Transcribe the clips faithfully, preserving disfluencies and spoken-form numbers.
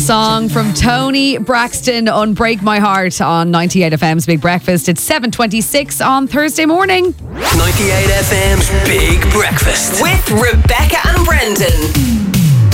Song from Tony Braxton, Unbreak My Heart on ninety-eight F M's Big Breakfast. It's seven twenty-six on Thursday morning. ninety-eight F M's Big Breakfast with Rebecca and Brendan.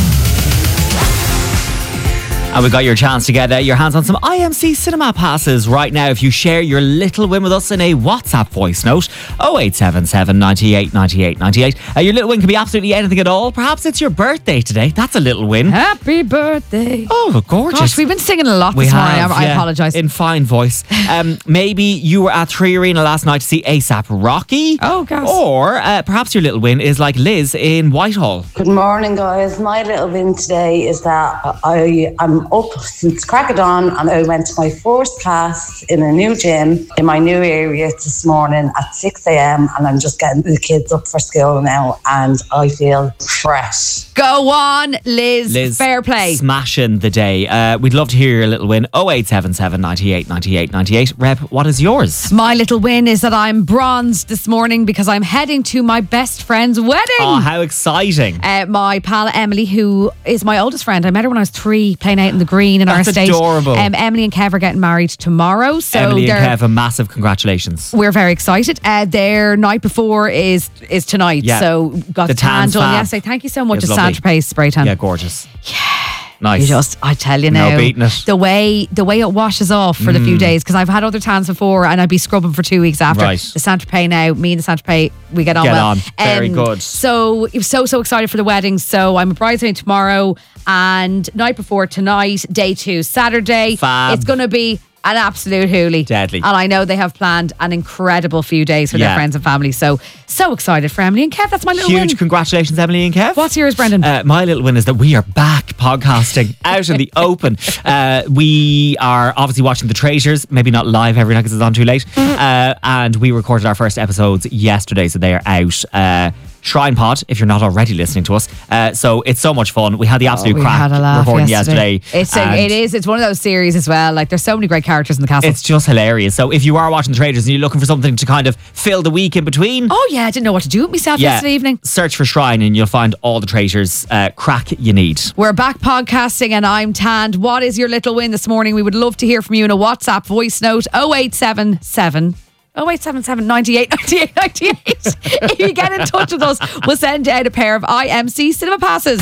And we got your chance to get uh, your hands on some I M C cinema passes right now if you share your little win with us in a WhatsApp voice note. oh eight seven seven, nine eight, nine eight, nine eight. Uh, your little win can be absolutely anything at all. Perhaps it's your birthday today. That's a little win. Happy birthday. Oh, gorgeous. Gosh, we've been singing a lot we this have, morning. I, yeah, I apologise. In fine voice. Um, maybe you were at Three Arena last night to see ASAP Rocky. Oh, gosh. Or uh, perhaps your little win is like Liz in Whitehall. Good morning, guys. My little win today is that I am up since crack of dawn and I went to my first class in a new gym in my new area this morning at six a.m. and I'm just getting the kids up for school now and I feel fresh. Go on, Liz. Liz, fair play. Smashing the day. Uh, we'd love to hear your little win. oh eight seven seven, nine eight, nine eight, nine eight. Reb, what is yours? My little win is that I'm bronzed this morning because I'm heading to my best friend's wedding. Oh, how exciting. Uh, my pal Emily, who is my oldest friend. I met her when I was three, playing out in the green in That's our estate. adorable. Um, Emily and Kev are getting married tomorrow. So Emily and they're- Kev, a massive congratulations. We're very excited. Uh, their night before is is tonight. Yeah. So got The the tan tan's done fab. yesterday. Thank you so much It's to lovely. Saint-Tropez spray tan. Yeah, gorgeous. Yeah. Nice. You just, I tell you No now, beating it. the way the way it washes off for the few days, because I've had other tans before and I'd be scrubbing for two weeks after. Right. The Saint-Tropez now, me and the Saint-Tropez, we get on Get well. on. Very good. So I'm so, so excited for the wedding. So I'm a bridesmaid tomorrow and night before tonight, day two, Saturday. Fab. It's going to be an absolute hoolie. Deadly. And I know they have planned an incredible few days for Yeah. their friends and family. So, so excited for Emily and Kev. That's my little Huge win. congratulations, Emily and Kev. What's yours, Brendan? Uh, my little win is that we are back podcasting out in the open. Uh, we are obviously watching The Traitors, maybe not live every night because it's on too late. Uh, and we recorded our first episodes yesterday, so they are out. Uh, Shrine Pod, if you're not already listening to us. Uh, so it's so much fun. We had the absolute we crack had a laugh recording yesterday. yesterday. It's a, and it is. It's one of those series as well. Like there's so many great characters in the castle. It's just hilarious. So if you are watching The Traitors and you're looking for something to kind of fill the week in between, oh yeah, I didn't know what to do with myself yesterday evening. search for Shrine and you'll find all the Traitors uh, crack you need. We're back podcasting and I'm tanned. What is your little win this morning? We would love to hear from you in a WhatsApp voice note oh eight seven seven oh eight seven seven, nine eight, nine eight, nine eight. If you get in touch with us, we'll send out a pair of I M C cinema passes.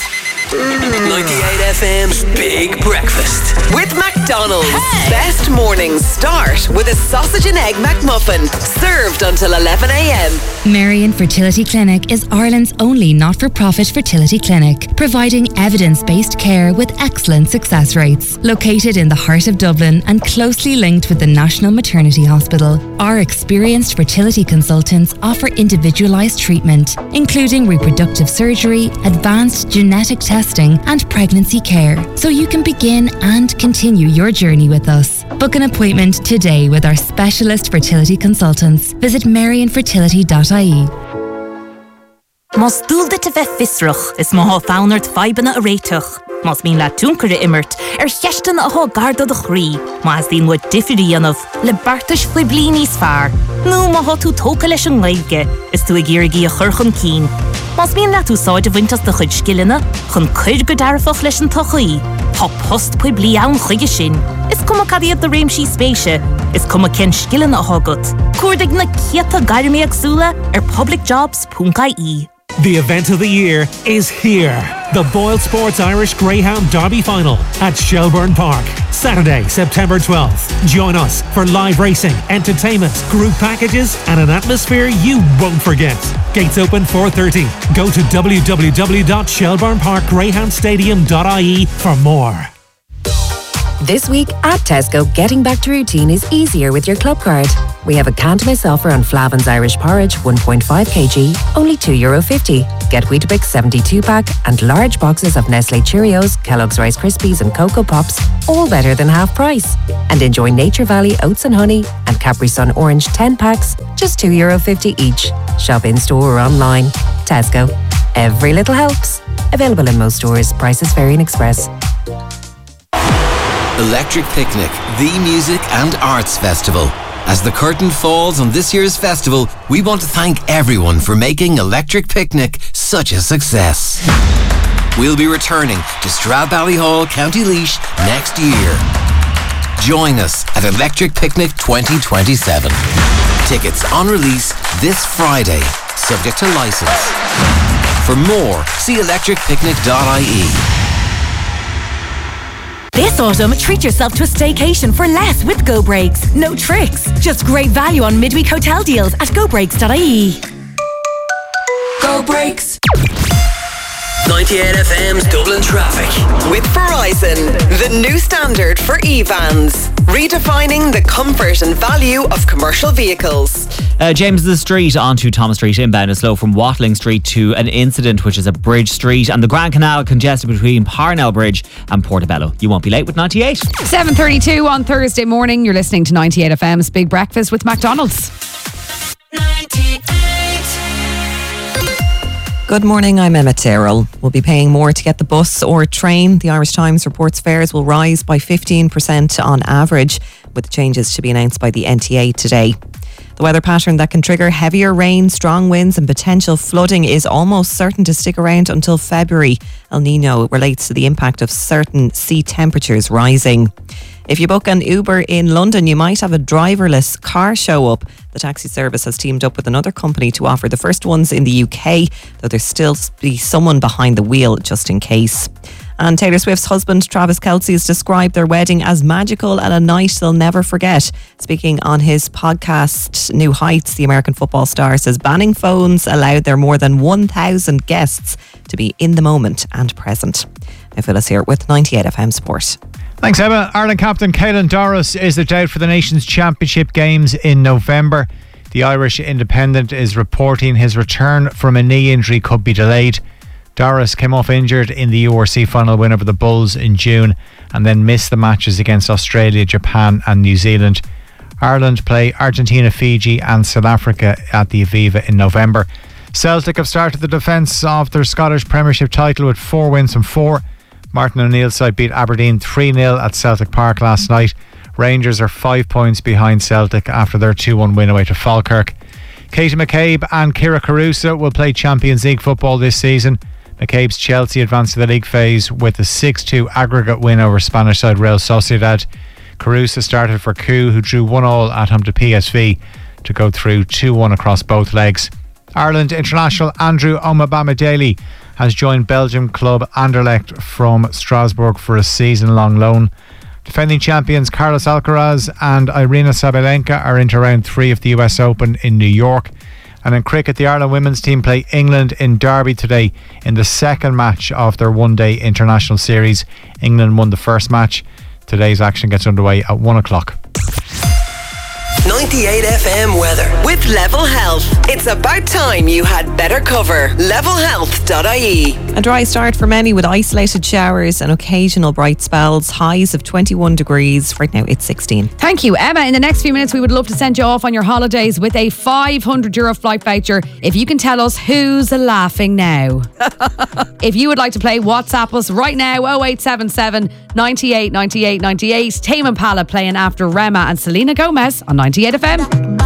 ninety-eight F M's Big Breakfast With McDonald's. Best mornings start with a sausage and egg McMuffin. Served until eleven a.m. Marion Fertility Clinic is Ireland's only not-for-profit fertility clinic, providing evidence-based care with excellent success rates. Located in the heart of Dublin and closely linked with the National Maternity Hospital, our experienced fertility consultants offer individualised treatment, including reproductive surgery, advanced genetic testing and pregnancy care, so you can begin and continue your journey with us. Book an appointment today with our specialist fertility consultants. Visit marion fertility dot I E. Mas dúlda te bheith fisrach is má fánart feibena a réiteach. Mas mín le túncare immert ar cheistan a há garda de chrí. Mas dín wat diffirí anamh le bartas fwy bliníos fear. Nú má há tú tóca leis an leige is tú a ggéirigí a churchan cín. Mas mín le tú sáid a bhaintas de chuid skillina chun chuid go darfach leis an tochaí. Tá post pwy bli ann chuige sin. Is cuma cadiad de réimsí spéise. Is cuma ken skillina a hágat. Cuairdig na ciata gairmi agsúla ar public jobs dot I E. The event of the year is here. The Boyle Sports Irish Greyhound Derby Final at Shelbourne Park. Saturday, September twelfth. Join us for live racing, entertainment, group packages and an atmosphere you won't forget. Gates open four thirty. Go to w w w dot shelbourne park greyhound stadium dot I E for more. This week at Tesco, getting back to routine is easier with your club card. We have a can't miss offer on Flavin's Irish Porridge one point five kilograms, only two euro fifty. Get Weetabix seventy-two pack and large boxes of Nestle Cheerios, Kellogg's Rice Krispies and Cocoa Pops, all better than half price. And enjoy Nature Valley Oats and Honey and Capri Sun Orange ten packs, just two euro fifty each. Shop in store or online. Tesco. Every little helps. Available in most stores. Prices vary in Express. Electric Picnic, the music and arts festival. As the curtain falls on this year's festival, we want to thank everyone for making Electric Picnic such a success. we'll be returning to Stradbally County Laois next year. Join us at Electric Picnic twenty twenty-seven. Tickets on release this Friday, subject to licence. For more, see electric picnic dot I E. This autumn, treat yourself to a staycation for less with Go Breaks. No tricks, just great value on midweek hotel deals at go breaks dot I E. Go Breaks. ninety-eight F M's Dublin Traffic. With Verizon, the new standard for e-vans. Redefining the comfort and value of commercial vehicles. Uh, James's Street onto Thomas Street inbound is slow from Watling Street to an incident which is at Bridge Street, and the Grand Canal congested between Parnell Bridge and Portobello. You won't be late with ninety-eight. seven thirty-two on Thursday morning. You're listening to ninety-eight F M's Big Breakfast with McDonald's. Good morning, I'm Emma Tyrrell. We'll be paying more to get the bus or train. The Irish Times reports fares will rise by fifteen percent on average, with changes to be announced by the N T A today. The weather pattern that can trigger heavier rain, strong winds and potential flooding is almost certain to stick around until February. El Nino relates to the impact of certain sea temperatures rising. If you book an Uber in London, you might have a driverless car show up. The taxi service has teamed up with another company to offer the first ones in the U K, though there'll still be someone behind the wheel just in case. And Taylor Swift's husband, Travis Kelce, has described their wedding as magical and a night they'll never forget. Speaking on his podcast, New Heights, the American football star says banning phones allowed their more than one thousand guests to be in the moment and present. Now Phyllis here with ninety-eight F M Sport. Thanks, Emma. Ireland captain Caelan Doris is the doubt for the Nations Championship games in November. The Irish Independent is reporting his return from a knee injury could be delayed. Doris came off injured in the U R C final win over the Bulls in June and then missed the matches against Australia, Japan and New Zealand. Ireland play Argentina, Fiji and South Africa at the Aviva in November. Celtic have started the defence of their Scottish Premiership title with four wins from four. Martin O'Neill's side beat Aberdeen three nil at Celtic Park last night. Rangers are five points behind Celtic after their two one win away to Falkirk. Katie McCabe and Kira Caruso will play Champions League football this season. McCabe's Chelsea advanced to the league phase with a six two aggregate win over Spanish side Real Sociedad. Caruso started for Coup, who drew one all at home to P S V to go through two one across both legs. Ireland international Andrew Omobamidele has joined Belgium club Anderlecht from Strasbourg for a season-long loan. Defending champions Carlos Alcaraz and Irina Sabalenka are into round three of the U S Open in New York. And in cricket, the Ireland women's team play England in Derby today in the second match of their one-day international series. England won the first match. Today's action gets underway at one o'clock. ninety-eight F M weather with Level Health. It's about time you had better cover. level health dot I E. A dry start for many with isolated showers and occasional bright spells. Highs of twenty-one degrees. Right now it's sixteen. Thank you, Emma. In the next few minutes, we would love to send you off on your holidays with a five hundred euro flight voucher if you can tell us who's laughing now. If you would like to play, WhatsApp us right now, oh eight seven seven, ninety-eight, ninety-eight, ninety-eight. Tame Impala playing after Rema and Selena Gomez on ninety-eight F M.